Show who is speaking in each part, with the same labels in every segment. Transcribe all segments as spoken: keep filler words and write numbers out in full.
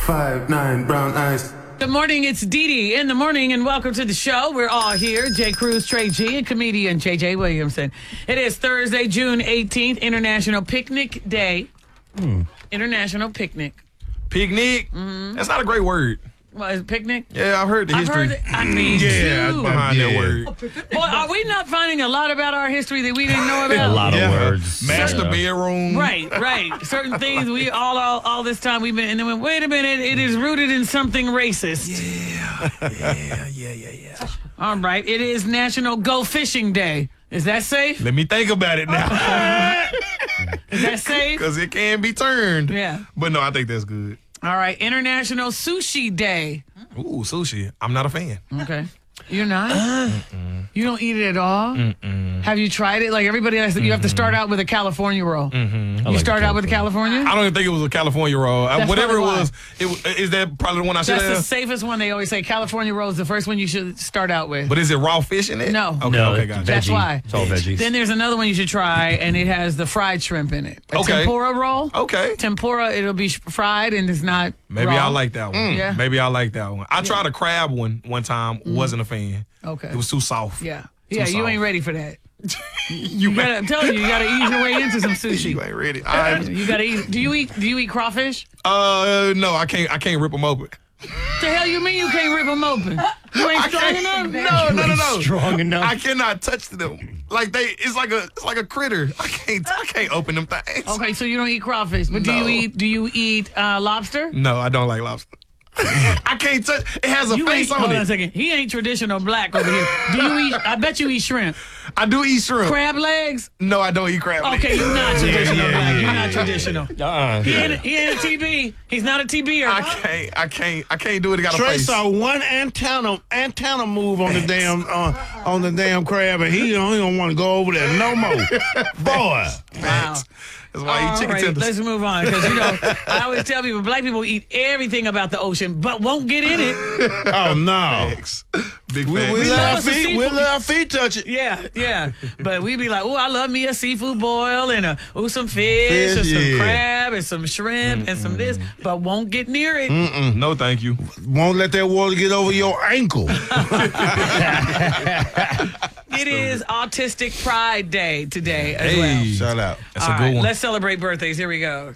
Speaker 1: Five, nine, brown eyes.
Speaker 2: Good morning, it's Dee Dee in the morning, and welcome to the show. We're all here. Jay Cruz, Trey G, and comedian J J Williamson. It is Thursday, June eighteenth, International Picnic Day.
Speaker 3: Mm.
Speaker 2: International Picnic.
Speaker 3: Picnic? Mm-hmm. That's not a great word.
Speaker 2: What is it, picnic?
Speaker 3: Yeah, I've heard the
Speaker 2: I've
Speaker 3: history.
Speaker 2: heard it. I mean,
Speaker 3: yeah,
Speaker 2: too.
Speaker 3: behind
Speaker 4: Yeah.
Speaker 3: that word.
Speaker 2: Boy, are we not finding a lot about our history that we didn't know about?
Speaker 4: A lot
Speaker 3: Yeah.
Speaker 4: of words.
Speaker 3: Master
Speaker 4: Yeah.
Speaker 3: bedroom.
Speaker 2: Right, right. Certain things we all, all all this time we've been, and then went, wait a minute, it is rooted in something racist.
Speaker 3: Yeah, yeah, yeah, yeah, yeah.
Speaker 2: All right, it is National Go Fishing Day. Is that safe?
Speaker 3: Let me think about it now.
Speaker 2: Is that safe?
Speaker 3: Because it can be turned.
Speaker 2: Yeah.
Speaker 3: But no, I think that's good.
Speaker 2: All right, International Sushi Day.
Speaker 3: Ooh, sushi. I'm not a fan.
Speaker 2: Okay. You're not? You don't eat it at all? Mm-mm. Have you tried it? Like everybody else, you have to start out with a California roll. Mm-hmm. You
Speaker 4: like
Speaker 2: start
Speaker 4: the
Speaker 2: out with a California?
Speaker 3: I don't even think it was a California roll. I-
Speaker 2: That's
Speaker 3: Whatever it
Speaker 2: probably
Speaker 3: was, it, wa- is that probably the one I should
Speaker 2: That's the
Speaker 3: have?
Speaker 2: safest one. They always say California roll is the first one you should start out with.
Speaker 3: But is it raw fish in it?
Speaker 2: No.
Speaker 3: Okay,
Speaker 4: No,
Speaker 3: okay,
Speaker 4: it's
Speaker 3: gotcha.
Speaker 2: That's
Speaker 4: veggie.
Speaker 2: why.
Speaker 4: It's all veggies.
Speaker 2: Then there's another one you should try, and it has the fried shrimp in it. A
Speaker 3: Okay.
Speaker 2: tempura roll.
Speaker 3: Okay.
Speaker 2: Tempura, it'll be sh- fried and it's not
Speaker 3: Maybe
Speaker 2: raw.
Speaker 3: I like that one.
Speaker 2: Yeah.
Speaker 3: Maybe I like that one. I tried a crab one one time. Wasn't a fan.
Speaker 2: Okay.
Speaker 3: It was too soft.
Speaker 2: Yeah.
Speaker 3: Too
Speaker 2: Yeah, you
Speaker 3: soft.
Speaker 2: ain't ready for that.
Speaker 3: You,
Speaker 2: You gotta, I'm telling you, you gotta ease your way into some sushi.
Speaker 3: you ain't ready. I,
Speaker 2: You gotta eat. Do you eat? Do you eat crawfish?
Speaker 3: uh, no, I can't. I can't rip them open.
Speaker 2: The hell you mean you can't rip them open? You ain't
Speaker 3: I
Speaker 2: strong
Speaker 3: can't-
Speaker 2: enough.
Speaker 3: No, no, no, no.
Speaker 4: Strong enough.
Speaker 3: I cannot touch them. Like they, it's like a, it's like a critter. I can't, I can't open them things.
Speaker 2: Okay, so you don't eat crawfish, but do
Speaker 3: No.
Speaker 2: you eat? Do you eat uh, lobster?
Speaker 3: No, I don't like lobster. I can't touch. It has a
Speaker 2: You
Speaker 3: face
Speaker 2: ain't,
Speaker 3: on
Speaker 2: hold on a
Speaker 3: it.
Speaker 2: second. He ain't traditional black over here. Do you eat? I bet you eat shrimp,
Speaker 3: I do eat shrimp.
Speaker 2: crab legs.
Speaker 3: No, I don't eat crab. legs.
Speaker 2: Okay, you're not traditional
Speaker 3: yeah,
Speaker 2: black.
Speaker 3: yeah,
Speaker 2: You're
Speaker 3: yeah,
Speaker 2: not
Speaker 3: yeah.
Speaker 2: traditional.
Speaker 4: Uh-uh.
Speaker 2: He ain't. He ain't a T B. He's not a T B-er.
Speaker 3: I can't. I can't. I can't do it. It got a
Speaker 4: Trey
Speaker 3: face.
Speaker 4: saw one antenna antenna move on the damn uh, on the damn crab, and he don't, he don't want to go over there no more. Boy,
Speaker 2: Wow.
Speaker 3: That's why I eat
Speaker 2: All
Speaker 3: chicken
Speaker 2: right,
Speaker 3: tenders.
Speaker 2: let's move on because you know I always tell people black people eat everything about the ocean, but won't get in it.
Speaker 4: oh no.
Speaker 3: Facts. Big
Speaker 4: We,
Speaker 3: facts.
Speaker 4: we,
Speaker 2: We
Speaker 4: let
Speaker 2: love
Speaker 4: our
Speaker 2: some
Speaker 4: feet, we
Speaker 2: seafood.
Speaker 4: let our feet touch it.
Speaker 2: Yeah, yeah. But we be like, oh, I love me a seafood boil and a ooh, some fish,
Speaker 4: Fish,
Speaker 2: and some
Speaker 4: yeah.
Speaker 2: crab and some shrimp and some this, but won't get near it.
Speaker 3: Mm-mm, no, thank you.
Speaker 4: Won't let that water get over your ankle.
Speaker 2: It is Autistic Pride Day today as
Speaker 3: Hey,
Speaker 2: well.
Speaker 4: Shout out.
Speaker 3: that's
Speaker 2: All
Speaker 3: a good
Speaker 2: right,
Speaker 3: one.
Speaker 2: let's celebrate birthdays. Here we go.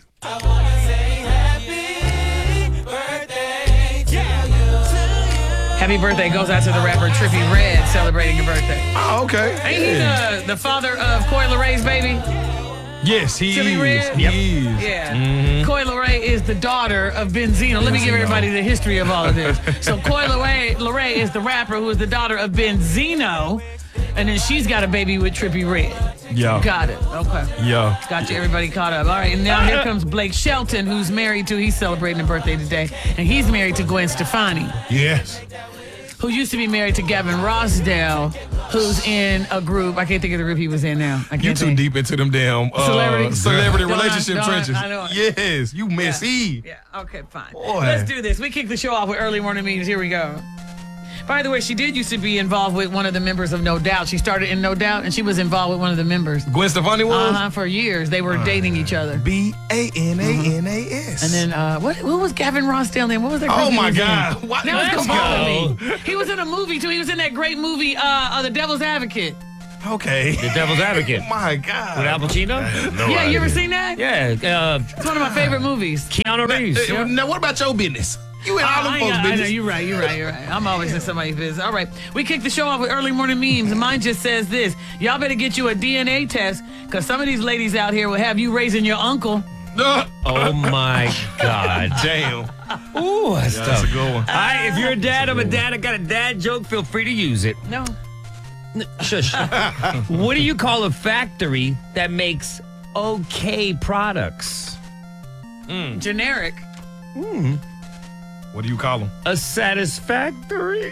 Speaker 2: Happy birthday goes out to the rapper Trippie Redd celebrating your birthday.
Speaker 3: Oh, okay.
Speaker 2: Ain't he the, the father of Coi Lerais' baby?
Speaker 3: Yes, he
Speaker 2: Trippie
Speaker 3: is.
Speaker 2: Redd?
Speaker 3: He is.
Speaker 2: Yeah.
Speaker 3: Mm-hmm.
Speaker 2: Coi Leray is the daughter of Benzino. Let me give everybody the history of all of this. So Coi Leray, Leray is the rapper who is the daughter of Benzino, and then she's got a baby with Trippie Redd.
Speaker 3: Yeah.
Speaker 2: Got it. Okay.
Speaker 3: Yeah.
Speaker 2: Got you everybody caught up. All right, and now here comes Blake Shelton, who's married to, he's celebrating a birthday today, and he's married to Gwen Stefani,
Speaker 4: Yes.
Speaker 2: who used to be married to Gavin Rossdale, who's in a group. I can't think of the group he was in now. I can't
Speaker 3: You too
Speaker 2: think.
Speaker 3: deep into them damn uh,
Speaker 2: Celebrity-
Speaker 3: celebrity
Speaker 2: Don't I-
Speaker 3: relationship
Speaker 2: don't I-
Speaker 3: trenches.
Speaker 2: I know it.
Speaker 3: Yes, you messy.
Speaker 2: Yeah, okay, fine.
Speaker 3: Boy.
Speaker 2: Let's do this. We kick the show off with early morning meetings. Here we go. By the way, she did used to be involved with one of the members of No Doubt. She started in No Doubt, and she was involved with one of the members.
Speaker 3: Gwen Stefani was
Speaker 2: Uh-huh, for years. They were dating each other.
Speaker 3: B A N A N A S.
Speaker 2: And then, uh, what what was Gavin Rossdale in? What was that group
Speaker 3: Oh
Speaker 2: he
Speaker 3: my
Speaker 2: was in?
Speaker 3: God! Why,
Speaker 2: Now it's
Speaker 3: let's
Speaker 2: confounding
Speaker 3: go.
Speaker 2: me. He was in a movie, too. He was in that great movie, uh, uh, The Devil's Advocate.
Speaker 3: Okay.
Speaker 5: The Devil's Advocate.
Speaker 3: My God.
Speaker 5: With Al Pacino?
Speaker 4: No
Speaker 2: yeah,
Speaker 4: idea.
Speaker 2: you ever seen that?
Speaker 5: Yeah. Uh,
Speaker 2: It's one of my favorite movies.
Speaker 5: Keanu Reeves.
Speaker 3: Uh, Now, what about your business? You in all
Speaker 2: I
Speaker 3: them
Speaker 2: ain't
Speaker 3: folks'
Speaker 2: got- I know,
Speaker 3: business.
Speaker 2: you're right, you're right, you're right. I'm always in somebody's business. All right, we kick the show off with early morning memes. And mine just says this. Y'all better get you a D N A test, because some of these ladies out here will have you raising your uncle.
Speaker 3: Uh,
Speaker 5: Oh my God.
Speaker 3: Damn.
Speaker 5: Ooh, that's
Speaker 3: Yeah,
Speaker 5: tough.
Speaker 3: that's a good one.
Speaker 5: All right, if you're a dad, I'm a dad. I got a dad joke. Feel free to use it.
Speaker 2: No.
Speaker 5: Shush. What do you call a factory that makes okay products?
Speaker 2: Generic.
Speaker 3: What do you call them?
Speaker 5: A satisfactory.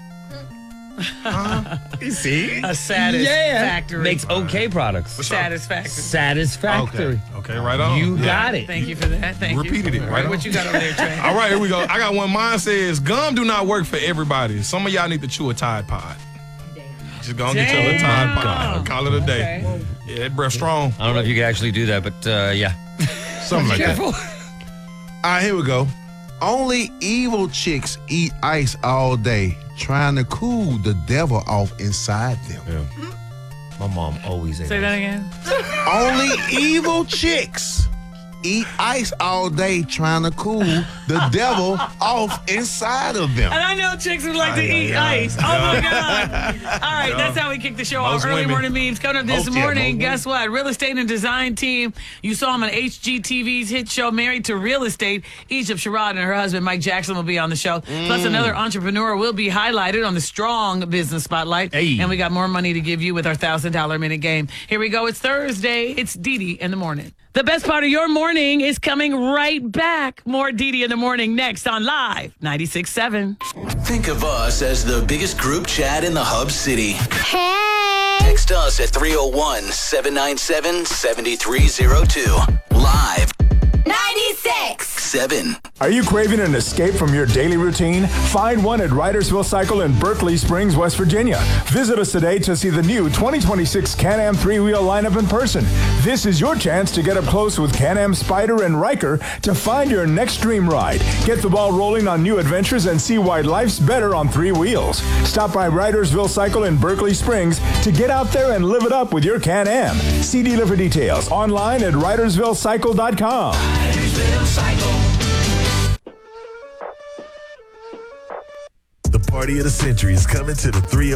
Speaker 5: You see?
Speaker 2: A satisfactory.
Speaker 5: Makes okay products.
Speaker 2: Satisfactory.
Speaker 5: Satisfactory.
Speaker 3: Okay. Okay, right on.
Speaker 5: You
Speaker 3: Yeah.
Speaker 5: got it.
Speaker 2: Thank you for that. Thank
Speaker 3: Repeated
Speaker 2: you.
Speaker 3: it,
Speaker 2: All
Speaker 3: right
Speaker 2: What
Speaker 3: on.
Speaker 2: you got over there, Trey?
Speaker 3: All right, here we go. I got one. Mine says gum do not work for everybody. Some of y'all need to chew a Tide Pod. Just go and get your little Tide
Speaker 2: Damn.
Speaker 3: Pod. Call it a day.
Speaker 2: Okay.
Speaker 3: Yeah, that breath strong.
Speaker 5: I don't know if you can actually do that, but uh, yeah.
Speaker 4: Something like that.
Speaker 2: Careful.
Speaker 4: All right, here we go. Only evil chicks eat ice all day, trying to cool the devil off inside them.
Speaker 5: Yeah. My mom always ate
Speaker 2: Say that
Speaker 5: ice.
Speaker 2: again.
Speaker 4: Only evil chicks eat ice all day, trying to cool the devil off inside of them.
Speaker 2: And I know chicks who like to
Speaker 3: Aye,
Speaker 2: eat
Speaker 3: aye, aye.
Speaker 2: ice. Oh my God. All right, that's how we kick the show off.
Speaker 3: Most
Speaker 2: Early
Speaker 3: women.
Speaker 2: morning memes coming up this
Speaker 4: Most, yeah,
Speaker 2: morning.
Speaker 4: most
Speaker 2: Guess what? Real estate and design team. You saw him on H G T V's hit show, Married to Real Estate. Egypt Sherrod and her husband, Mike Jackson, will be on the show. Plus, another entrepreneur will be highlighted on the Strong Business Spotlight.
Speaker 5: Hey.
Speaker 2: And we got more money to give you with our one thousand dollars minute game. Here we go. It's Thursday. It's Dee Dee in the morning. The best part of your morning is coming right back. More Dee Dee in the morning next on Live ninety-six point seven.
Speaker 6: Think of us as the biggest group chat in the Hub City.
Speaker 7: Hey!
Speaker 6: Text us at three oh one, seven nine seven, seven three oh two. Live
Speaker 7: ninety-six!
Speaker 6: seven.
Speaker 8: Are you craving an escape from your daily routine? Find one at Ridersville Cycle in Berkeley Springs, West Virginia. Visit us today to see the new twenty twenty-six Can-Am three-wheel lineup in person. This is your chance to get up close with Can-Am Spyder and Riker to find your next dream ride. Get the ball rolling on new adventures and see why life's better on three wheels. Stop by Ridersville Cycle in Berkeley Springs to get out there and live it up with your Can-Am. See dealer for details online at ridersville cycle dot com.
Speaker 9: The party of the century is coming to the three